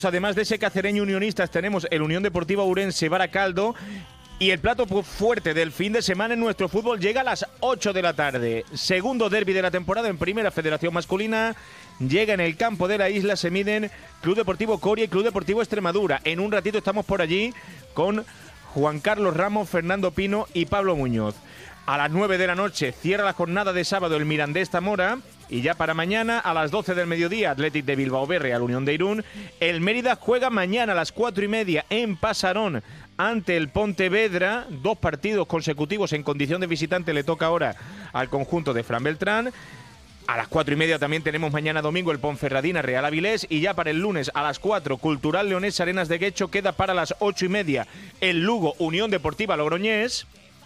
Además de ese cacereño Unionistas, tenemos el Unión Deportiva Ourense Baracaldo. Y el plato fuerte del fin de semana en nuestro fútbol llega a las 8 de la tarde. Segundo derbi de la temporada en Primera Federación Masculina. Llega en el campo de la Isla, se miden Club Deportivo Coria y Club Deportivo Extremadura. En un ratito estamos por allí con Juan Carlos Ramos, Fernando Pino y Pablo Muñoz. A las 9 de la noche cierra la jornada de sábado el Mirandés Zamora. Y ya para mañana, a las 12 del mediodía, Athletic de Bilbao B, Real Unión de Irún. El Mérida juega mañana a las 4:30 en Pasarón ante el Pontevedra. 2 partidos consecutivos en condición de visitante le toca ahora al conjunto de Fran Beltrán. A las 4:30 también tenemos mañana domingo el Ponferradina Real Avilés. Y ya para el lunes a las 4, Cultural Leonés Arenas de Guecho. Queda para las 8:30 el Lugo Unión Deportiva Logroñés.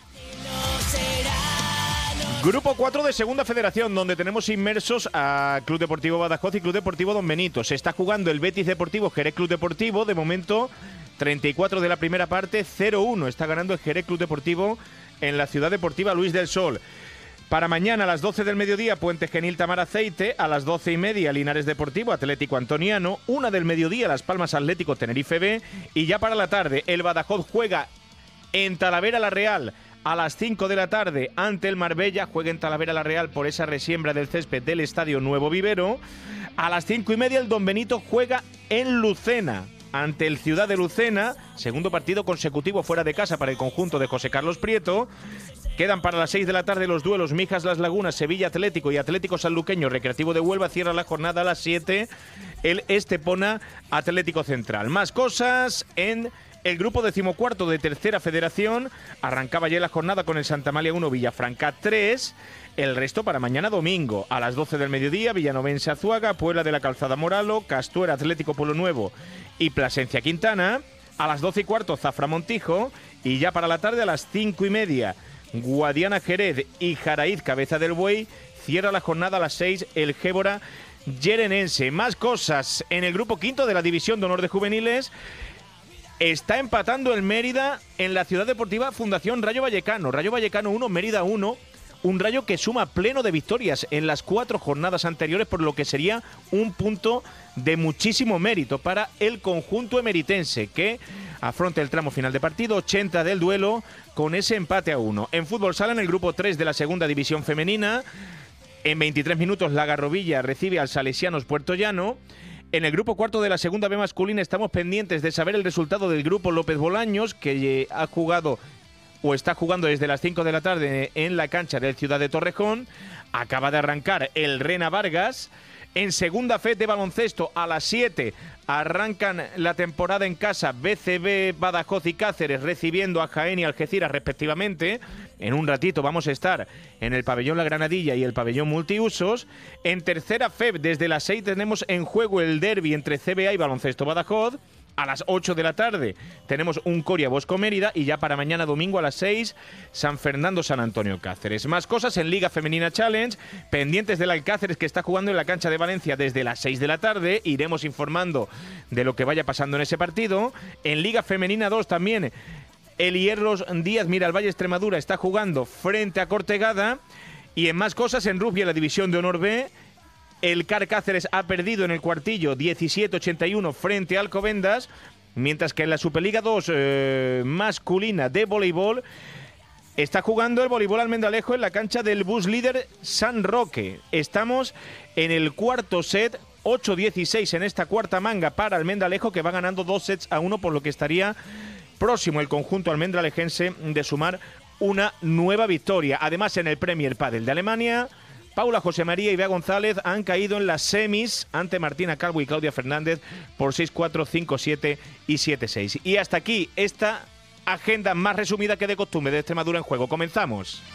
Grupo 4 de Segunda Federación, donde tenemos inmersos a Club Deportivo Badajoz y Club Deportivo Don Benito. Se está jugando el Betis Deportivo Jerez Club Deportivo. De momento, 34 de la primera parte, 0-1. Está ganando el Jerez Club Deportivo en la Ciudad Deportiva Luis del Sol. Para mañana a las 12 del mediodía, Puente Genil Tamar Aceite. A las 12:30, Linares Deportivo Atlético Antoniano. 1 del mediodía, Las Palmas Atlético Tenerife B. Y ya para la tarde, el Badajoz juega en Talavera la Real. A las 5 de la tarde, ante el Marbella, juega en Talavera la Real por esa resiembra del césped del Estadio Nuevo Vivero. A las 5:30, el Don Benito juega en Lucena, ante el Ciudad de Lucena. Segundo partido consecutivo fuera de casa para el conjunto de José Carlos Prieto. Quedan para las 6 de la tarde los duelos Mijas Las Lagunas, Sevilla Atlético y Atlético Sanluqueño Recreativo de Huelva. Cierra la jornada a las 7 el Estepona Atlético Central. Más cosas en el grupo 14º de Tercera Federación. Arrancaba ya la jornada con el Santa Amalia 1, Villafranca 3. El resto para mañana domingo. A las 12 del mediodía, Villanovense Azuaga, Puebla de la Calzada Moralo, Castuera Atlético Pueblo Nuevo y Plasencia Quintana. A las 12:15, Zafra Montijo. Y ya para la tarde, a las 5:30, Guadiana Jerez y Jaraíz Cabeza del Buey. Cierra la jornada a las 6 el Gébora Yerenense. Más cosas en el grupo 5 de la División de Honor de Juveniles. Está empatando el Mérida en la Ciudad Deportiva Fundación Rayo Vallecano. Rayo Vallecano 1, Mérida 1. Un Rayo que suma pleno de victorias en las 4 jornadas anteriores, por lo que sería un punto de muchísimo mérito para el conjunto emeritense, que afronta el tramo final de partido, 80 del duelo, con ese empate a 1. En fútbol sala, en el grupo 3 de la Segunda División Femenina, en 23 minutos la Garrovilla recibe al Salesianos Puerto Llano. En el grupo 4 de la Segunda B masculina estamos pendientes de saber el resultado del grupo López Bolaños, que ha jugado o está jugando desde las 5 de la tarde en la cancha del Ciudad de Torrejón. Acaba de arrancar el Rena Vargas. En Segunda Fe de baloncesto, a las 7 arrancan la temporada en casa BCB Badajoz y Cáceres, recibiendo a Jaén y Algeciras respectivamente. En un ratito vamos a estar en el pabellón La Granadilla y el pabellón Multiusos. En Tercera Fe, desde las 6 tenemos en juego el derbi entre CBA y Baloncesto Badajoz. A las 8 de la tarde tenemos un Coria Bosco Mérida. Y ya para mañana domingo a las 6, San Fernando San Antonio Cáceres. Más cosas en Liga Femenina Challenge, pendientes del Alcáceres, que está jugando en la cancha de Valencia desde las 6 de la tarde. Iremos informando de lo que vaya pasando en ese partido. En Liga Femenina 2 también, el Hierros Díaz Miralvalle Extremadura está jugando frente a Cortegada. Y en más cosas, en rugby, en la División de Honor B, el CAR Cáceres ha perdido en el cuartillo 17-81 frente a Alcobendas, mientras que en la Superliga 2 masculina de voleibol está jugando el voleibol Almendalejo en la cancha del bus líder San Roque. Estamos en el cuarto set, 8-16 en esta cuarta manga para Almendalejo, que va ganando 2-1, por lo que estaría próximo el conjunto almendralejense de sumar una nueva victoria. Además, en el Premier Padel de Alemania, Paula José María y Bea González han caído en las semis ante Martina Calvo y Claudia Fernández por 6-4, 5-7 y 7-6. Y hasta aquí esta agenda más resumida que de costumbre de Extremadura en Juego. Comenzamos.